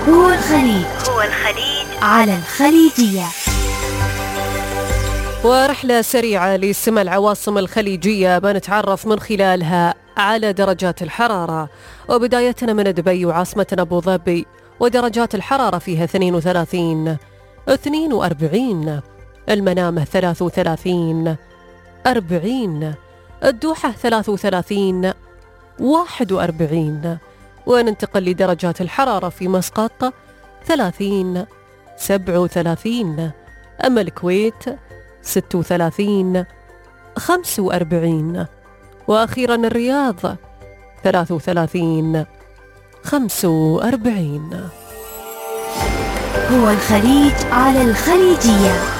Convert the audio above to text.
هو الخليج على الخليجية. ورحلة سريعة لسمى العواصم الخليجية بنتعرف من خلالها على درجات الحرارة، وبدايتنا من دبي وعاصمتنا أبو ظبي، ودرجات الحرارة فيها 32 42، المنامة 33 40، الدوحة 33 41. وننتقل لدرجات الحرارة في مسقط 30 37، أما الكويت 36 45، وأخيرا الرياض 33 45. هو الخليج على الخليجية.